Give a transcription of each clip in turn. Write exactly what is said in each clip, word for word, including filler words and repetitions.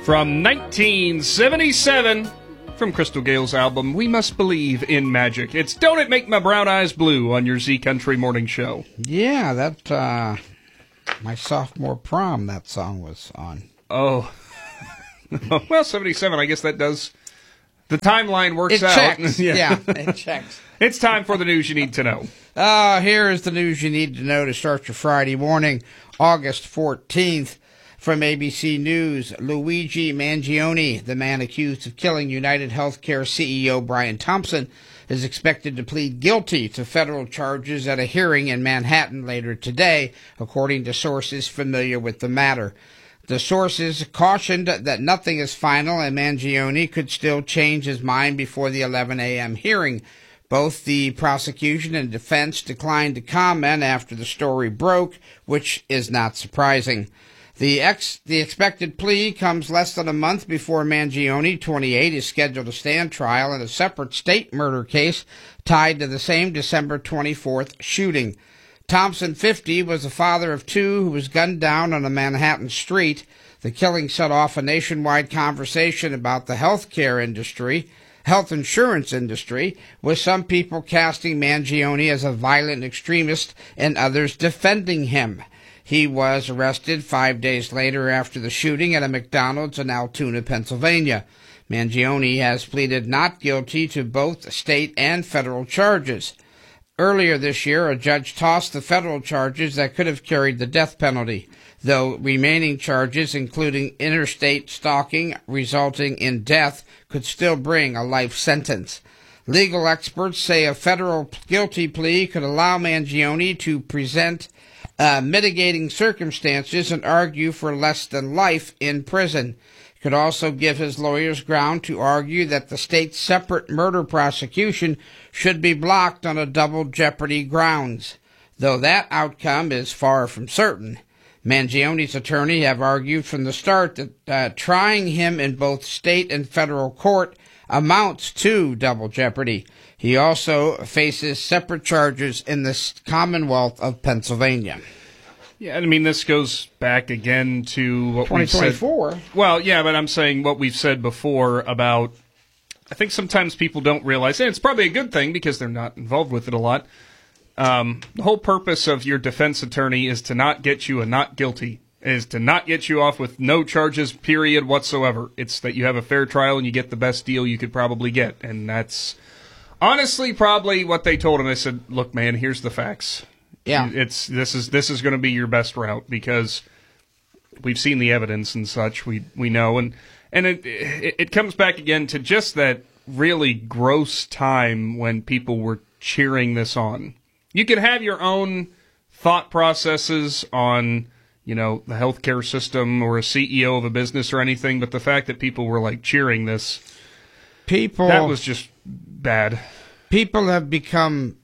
From nineteen seventy-seven, from Crystal Gale's album, We Must Believe in Magic. It's Don't It Make My Brown Eyes Blue on your Z Country Morning Show. Yeah, that, uh, my sophomore prom, that song was on. Oh. Well, seventy-seven, I guess that does, the timeline works it out. Checks. yeah. yeah, it checks. It's time for the news you need to know. Uh, here is the news you need to know to start your Friday morning, August fourteenth. From A B C News, Luigi Mangione, the man accused of killing United Healthcare C E O Brian Thompson, is expected to plead guilty to federal charges at a hearing in Manhattan later today, according to sources familiar with the matter. The sources cautioned that nothing is final and Mangione could still change his mind before the eleven a.m. hearing. Both the prosecution and defense declined to comment after the story broke, which is not surprising. The ex, the expected plea comes less than a month before Mangione, twenty-eight, is scheduled to stand trial in a separate state murder case tied to the same December twenty-fourth shooting. Thompson, fifty, was the father of two who was gunned down on a Manhattan street. The killing set off a nationwide conversation about the healthcare industry, health insurance industry, with some people casting Mangione as a violent extremist and others defending him. He was arrested five days later after the shooting at a McDonald's in Altoona, Pennsylvania. Mangione has pleaded not guilty to both state and federal charges. Earlier this year, a judge tossed the federal charges that could have carried the death penalty, though remaining charges, including interstate stalking resulting in death, could still bring a life sentence. Legal experts say a federal guilty plea could allow Mangione to present Uh, mitigating circumstances and argue for less than life in prison. He could also give his lawyers ground to argue that the state's separate murder prosecution should be blocked on a double jeopardy grounds, though that outcome is far from certain. Mangione's attorney have argued from the start that uh, trying him in both state and federal court amounts to double jeopardy. He also faces separate charges in the Commonwealth of Pennsylvania. Yeah, I mean, this goes back again to what we've said. twenty twenty-four. Well, yeah, but I'm saying what we've said before about, I think sometimes people don't realize, and it's probably a good thing because they're not involved with it a lot. Um, the whole purpose of your defense attorney is to not get you a not guilty, is to not get you off with no charges, period, whatsoever. It's that you have a fair trial and you get the best deal you could probably get, and that's honestly probably what they told him. They said, look, man, here's the facts. Yeah. It's this is this is going to be your best route because we've seen the evidence and such. We we know, and and it, it it comes back again to just that really gross time when people were cheering this on. You can have your own thought processes on, you know, the healthcare system or a C E O of a business or anything, but the fact that people were like cheering this, people that was just bad. People have become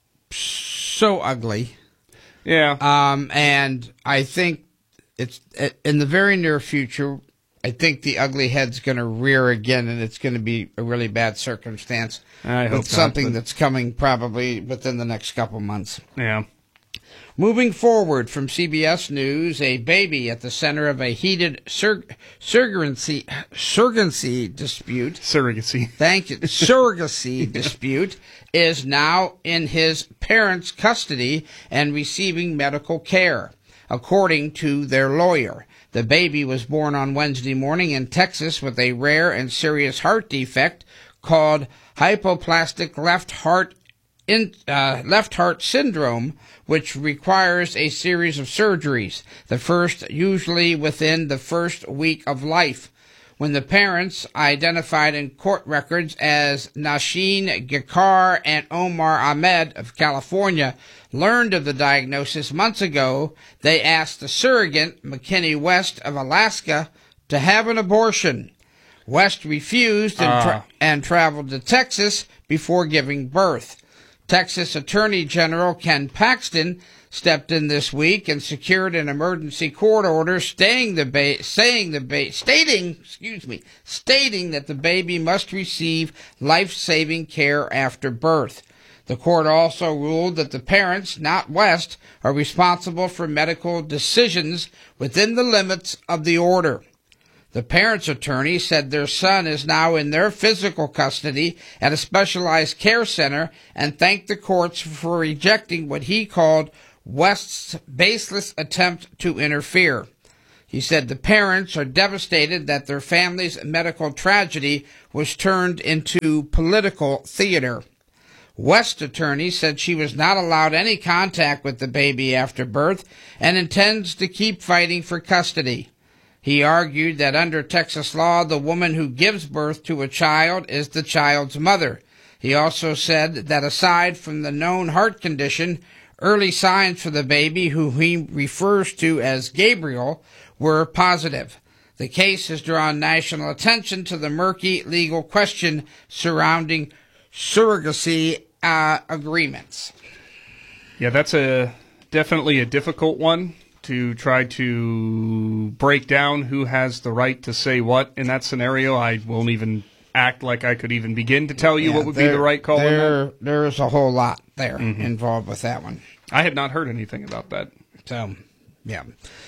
so ugly. Yeah. Um, and I think it's in the very near future, I think the ugly head's going to rear again, and it's going to be a really bad circumstance. I hope with something not, but... that's coming probably within the next couple months. Yeah. Moving forward from C B S News, a baby at the center of a heated sur- surrogacy, surrogacy dispute. Surrogacy. Thank you. Surrogacy dispute is now in his parents' custody and receiving medical care, according to their lawyer. The baby was born on Wednesday morning in Texas with a rare and serious heart defect called hypoplastic left heart in, uh, left heart syndrome, which requires a series of surgeries, the first usually within the first week of life. When the parents, identified in court records as Nasheen Gakar and Omar Ahmed of California, learned of the diagnosis months ago, they asked the surrogate, McKinney West of Alaska, to have an abortion. West refused and, tra- uh. and traveled to Texas before giving birth. Texas Attorney General Ken Paxton stepped in this week and secured an emergency court order staying the ba- saying the ba- stating, excuse me, stating that the baby must receive life-saving care after birth. The court also ruled that the parents, not West, are responsible for medical decisions within the limits of the order. The parents' attorney said their son is now in their physical custody at a specialized care center and thanked the courts for rejecting what he called West's baseless attempt to interfere. He said the parents are devastated that their family's medical tragedy was turned into political theater. West's attorney said she was not allowed any contact with the baby after birth and intends to keep fighting for custody. He argued that under Texas law, the woman who gives birth to a child is the child's mother. He also said that aside from the known heart condition, early signs for the baby, who he refers to as Gabriel, were positive. The case has drawn national attention to the murky legal question surrounding surrogacy uh, agreements. Yeah, that's a definitely a difficult one to try to break down who has the right to say what in that scenario. I won't even act like I could even begin to tell you yeah, what would there, be the right call. There, there's a whole lot there mm-hmm. involved with that one. I had not heard anything about that. So, yeah.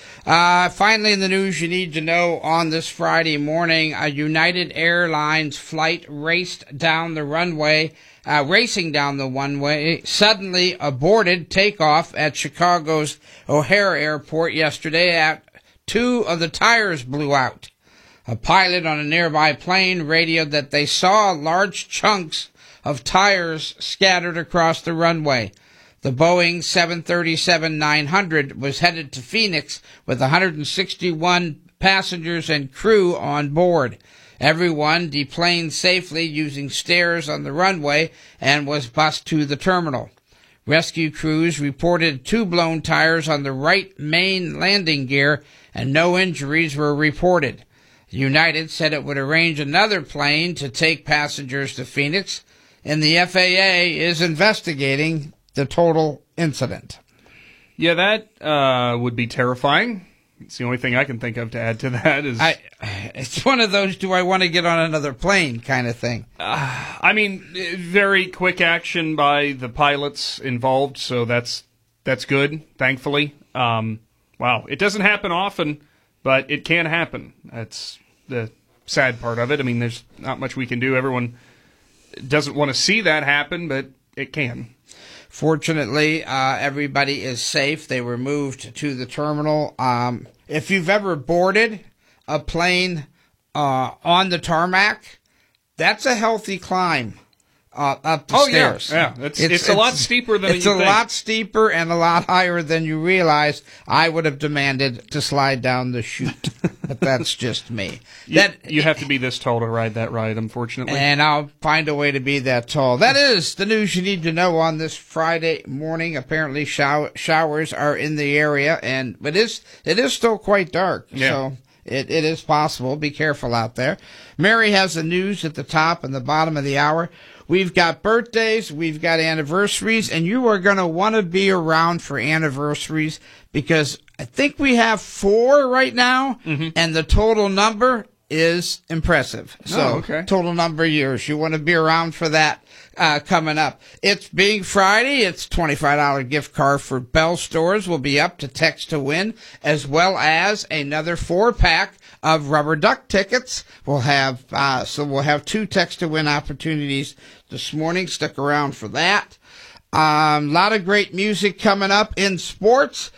Uh, finally, in the news you need to know on this Friday morning, a United Airlines flight raced down the runway, uh, racing down the runway, suddenly aborted takeoff at Chicago's O'Hare Airport yesterday at two of the tires blew out. A pilot on a nearby plane radioed that they saw large chunks of tires scattered across the runway. The Boeing seven thirty-seven nine hundred was headed to Phoenix with one hundred sixty-one passengers and crew on board. Everyone deplaned safely using stairs on the runway and was bused to the terminal. Rescue crews reported two blown tires on the right main landing gear, and no injuries were reported. United said it would arrange another plane to take passengers to Phoenix, and the F A A is investigating the total incident. Yeah, that uh, would be terrifying. It's the only thing I can think of to add to that. Is I, it's one of those do I want to get on another plane kind of thing. Uh, I mean, very quick action by the pilots involved, so that's that's good, thankfully. Um, wow, it doesn't happen often, but it can happen. That's the sad part of it. I mean, there's not much we can do. Everyone doesn't want to see that happen, but it can. Fortunately, uh, everybody is safe. They were moved to the terminal. Um, if you've ever boarded a plane uh, on the tarmac, that's a healthy climb uh, up the oh, stairs. Yeah, yeah. It's, it's, it's a lot steeper than you think. It's a lot steeper and a lot higher than you realize. I would have demanded to slide down the chute, but that's just me. You, that you have to be this tall to ride that ride, unfortunately. And I'll find a way to be that tall. That is the news you need to know on this Friday morning. Apparently, shower, showers are in the area, and it is it is still quite dark. Yeah. So it, it is possible. Be careful out there. Mary has the news at the top and the bottom of the hour. We've got birthdays, we've got anniversaries, and you are going to want to be around for anniversaries because I think we have four right now, mm-hmm. and the total number is impressive. So, oh, okay. Total number of years. You want to be around for that uh, coming up. It's being Friday. It's twenty-five dollars gift card for Bell Stores will be up to text to win, as well as another four-pack of rubber duck tickets. We'll have uh, so we'll have two text to win opportunities this morning. Stick around for that. A um, lot of great music coming up in sports.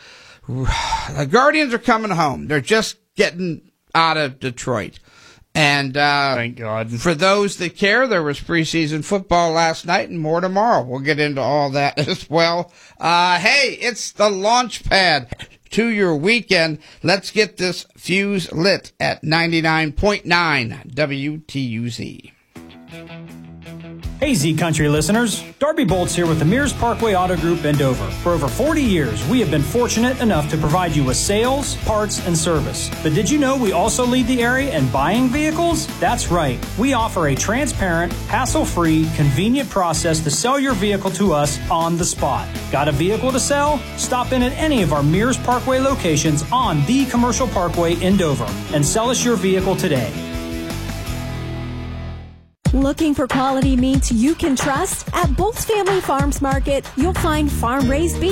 The Guardians are coming home. They're just getting out of Detroit. And uh, thank God. For those that care, there was preseason football last night and more tomorrow. We'll get into all that as well. Uh, hey, it's the launch pad to your weekend. Let's get this fuse lit at ninety-nine point nine W T U Z. Hey Z Country listeners, Darby Bolts here with the Mears Parkway Auto Group in Dover. For over forty years, we have been fortunate enough to provide you with sales, parts, and service. But did you know we also lead the area in buying vehicles? That's right. We offer a transparent, hassle-free, convenient process to sell your vehicle to us on the spot. Got a vehicle to sell? Stop in at any of our Mears Parkway locations on the Commercial Parkway in Dover and sell us your vehicle today. Looking for quality meats you can trust? At Bolts Family Farms Market, you'll find farm-raised beef,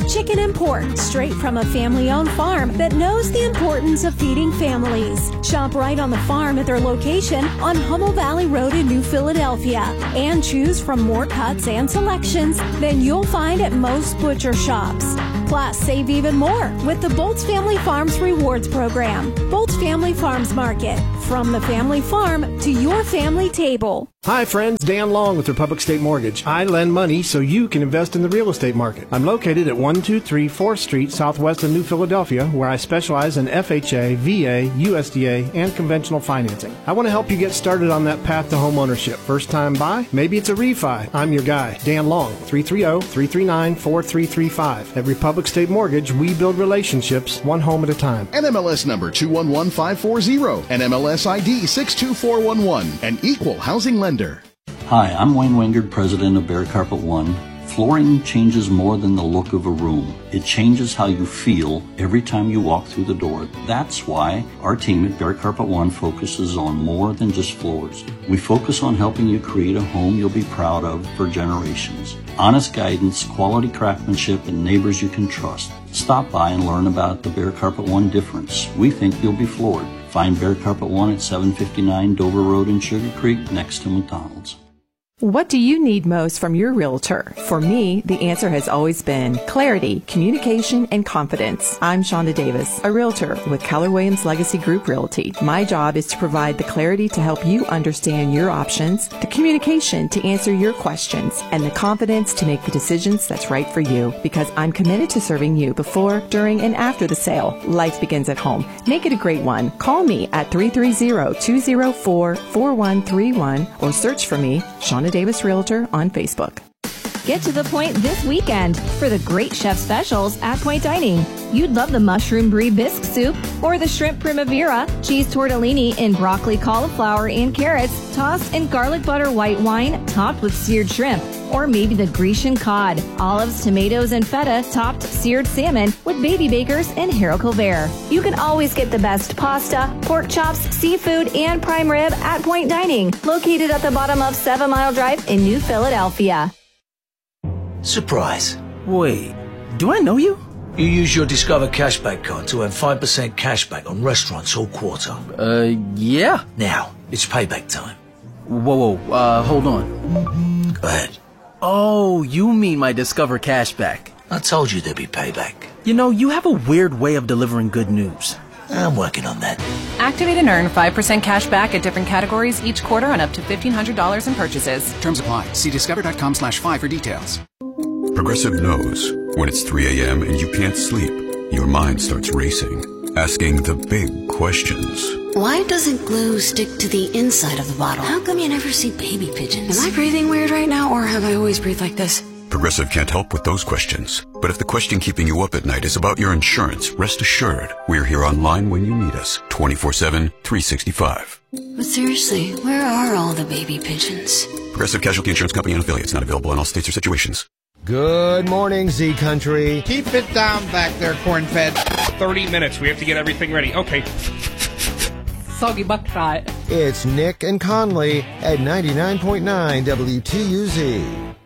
chicken and pork straight from a family-owned farm that knows the importance of feeding families. Shop right on the farm at their location on Hummel Valley Road in New Philadelphia and choose from more cuts and selections than you'll find at most butcher shops. Plus, save even more with the Bolts Family Farms Rewards Program. Bolts Family Farms Market. From the family farm to your family table. Hi friends, Dan Long with Republic State Mortgage. I lend money so you can invest in the real estate market. I'm located at one two three fourth Street, southwest of New Philadelphia, where I specialize in F H A, V A, U S D A, and conventional financing. I want to help you get started on that path to home ownership. First time buy? Maybe it's a refi. I'm your guy, Dan Long, three three zero, three three nine, four three three five. At Republic State Mortgage, we build relationships one home at a time. N M L S number two one one five four zero, N M L S I D six two four one one, an equal housing lender. Hi, I'm Wayne Wingard, president of Bear Carpet One. Flooring changes more than the look of a room. It changes how you feel every time you walk through the door. That's why our team at Bear Carpet One focuses on more than just floors. We focus on helping you create a home you'll be proud of for generations. Honest guidance, quality craftsmanship, and neighbors you can trust. Stop by and learn about the Bear Carpet One difference. We think you'll be floored. Find Bear Carpet One at seven fifty-nine Dover Road in Sugar Creek next to McDonald's. What do you need most from your realtor? For me, the answer has always been clarity, communication, and confidence. I'm Shonda Davis, a realtor with Keller Williams Legacy Group Realty. My job is to provide the clarity to help you understand your options, the communication to answer your questions, and the confidence to make the decisions that's right for you. Because I'm committed to serving you before, during, and after the sale. Life begins at home. Make it a great one. Call me at three three zero, two zero four, four one three one or search for me, Shonda Davis Realtor, on Facebook. Get to the point this weekend for the great chef specials at Point Dining. You'd love the mushroom brie bisque soup or the shrimp primavera, cheese tortellini in broccoli, cauliflower, and carrots, tossed in garlic butter white wine, topped with seared shrimp. Or maybe the Grecian cod, olives, tomatoes, and feta, topped seared salmon with baby bakers and haricot vert. You can always get the best pasta, pork chops, seafood, and prime rib at Point Dining, located at the bottom of Seven Mile Drive in New Philadelphia. Surprise. Wait, do I know you? You use your Discover Cashback card to earn five percent cashback on restaurants all quarter. Uh, yeah. Now, it's payback time. Whoa, whoa, uh, hold on. Go ahead. Oh, you mean my Discover Cashback. I told you there'd be payback. You know, you have a weird way of delivering good news. I'm working on that. Activate and earn five percent cash back at different categories each quarter on up to fifteen hundred dollars in purchases. Terms apply. See discover.com slash five for details. Progressive knows when it's three a.m. and you can't sleep, your mind starts racing, asking the big questions. Why doesn't glue stick to the inside of the bottle? How come you never see baby pigeons? Am I breathing weird right now, or have I always breathed like this? Progressive can't help with those questions. But if the question keeping you up at night is about your insurance, rest assured, we're here online when you need us, twenty-four seven, three sixty-five. But seriously, where are all the baby pigeons? Progressive Casualty Insurance Company and affiliates, not available in all states or situations. Good morning, Z Country. Keep it down back there, corn-fed. thirty minutes. We have to get everything ready. Okay. Soggy buckshot. It's Nick and Conley at ninety-nine point nine W T U Z.